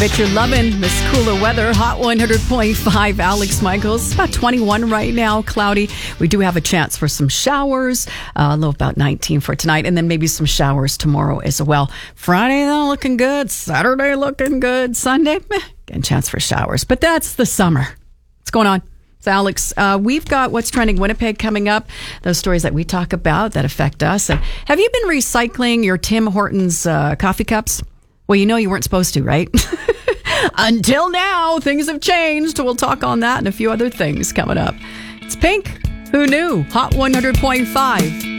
Bet you're loving this cooler weather. Hot 100.5, Alex Michaels. It's about 21 right now, cloudy. We do have a chance for some showers. Low about 19 for tonight, and then maybe some showers tomorrow as well. Friday, though, looking good. Saturday, looking good. Sunday, getting a chance for showers. But that's the summer. What's going on? It's Alex. We've got What's Trending Winnipeg coming up. Those stories that we talk about that affect us. And have you been recycling your Tim Hortons coffee cups? Well, you know you weren't supposed to, right? Until now, things have changed. We'll talk on that and a few other things coming up. It's Pink. Who knew? Hot 100.5.